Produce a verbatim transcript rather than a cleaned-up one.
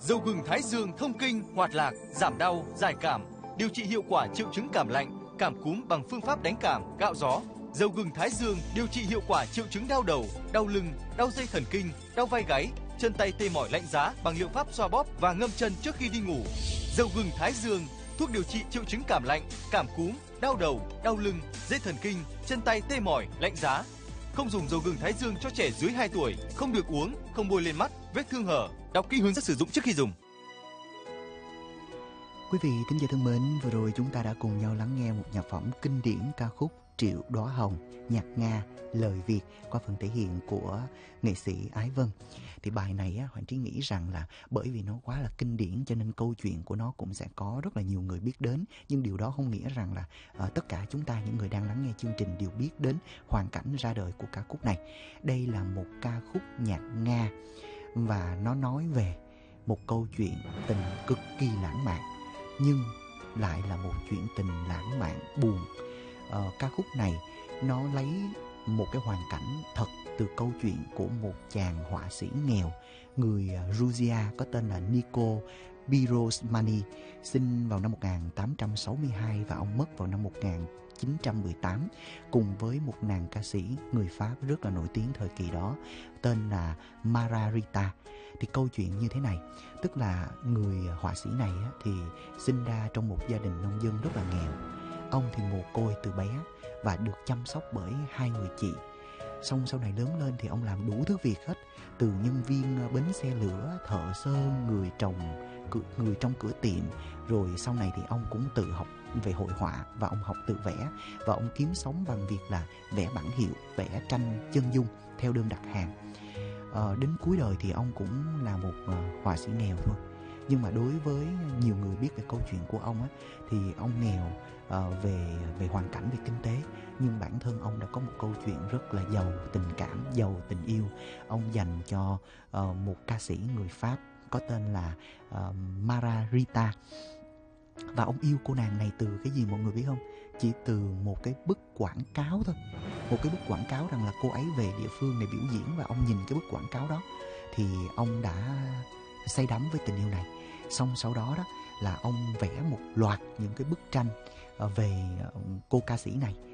Dầu gừng Thái Dương thông kinh, hoạt lạc, giảm đau, giải cảm, điều trị hiệu quả triệu chứng cảm lạnh, cảm cúm bằng phương pháp đánh cảm, gạo gió. Dầu gừng Thái Dương điều trị hiệu quả triệu chứng đau đầu, đau lưng, đau dây thần kinh, đau vai gáy, chân tay tê mỏi lạnh giá bằng liệu pháp xoa bóp và ngâm chân trước khi đi ngủ. Dầu gừng Thái Dương, thuốc điều trị triệu chứng cảm lạnh, cảm cúm, đau đầu, đau lưng, dây thần kinh, chân tay tê mỏi, lạnh giá. Không dùng dầu gừng Thái Dương cho trẻ dưới hai tuổi, không được uống, không bôi lên mắt, vết thương hở. Đọc kỹ hướng dẫn sử dụng trước khi dùng. Quý vị thính giả thân mến, vừa rồi chúng ta đã cùng nhau lắng nghe một nhạc phẩm kinh điển ca khúc Triệu Đóa Hồng, nhạc Nga, lời Việt qua phần thể hiện của nghệ sĩ Ái Vân. Thì bài này á, Hoàng Trí nghĩ rằng là bởi vì nó quá là kinh điển cho nên câu chuyện của nó cũng sẽ có rất là nhiều người biết đến. Nhưng điều đó không nghĩa rằng là uh, tất cả chúng ta, những người đang lắng nghe chương trình đều biết đến hoàn cảnh ra đời của ca khúc này. Đây là một ca khúc nhạc Nga và nó nói về một câu chuyện tình cực kỳ lãng mạn, nhưng lại là một chuyện tình lãng mạn buồn. Ờ, ca khúc này nó lấy một cái hoàn cảnh thật từ câu chuyện của một chàng họa sĩ nghèo người Georgia có tên là Nico Pirosmani, sinh vào năm một nghìn tám trăm sáu mươi hai và ông mất vào năm một nghìn chín trăm mười tám, cùng với một nàng ca sĩ người Pháp rất là nổi tiếng thời kỳ đó tên là Margarita. Thì câu chuyện như thế này, tức là người họa sĩ này á, thì sinh ra trong một gia đình nông dân rất là nghèo. Ông thì mồ côi từ bé và được chăm sóc bởi hai người chị. Xong sau này lớn lên thì ông làm đủ thứ việc hết, từ nhân viên bến xe lửa, thợ sơn, người trồng, người trong cửa tiệm. Rồi sau này thì ông cũng tự học về hội họa và ông học tự vẽ, và ông kiếm sống bằng việc là vẽ bản hiệu, vẽ tranh chân dung theo đơn đặt hàng. À, đến cuối đời thì ông cũng là một uh, họa sĩ nghèo thôi. Nhưng mà đối với nhiều người biết về câu chuyện của ông á, thì ông nghèo uh, về về hoàn cảnh, về kinh tế, nhưng bản thân ông đã có một câu chuyện rất là giàu tình cảm, giàu tình yêu. Ông dành cho uh, một ca sĩ người Pháp có tên là uh, Margarita. Và ông yêu cô nàng này từ cái gì mọi người biết không? Chỉ từ một cái bức quảng cáo thôi. Một cái bức quảng cáo rằng là cô ấy về địa phương này biểu diễn, và ông nhìn cái bức quảng cáo đó thì ông đã say đắm với tình yêu này. Xong sau đó đó là ông vẽ một loạt những cái bức tranh về cô ca sĩ này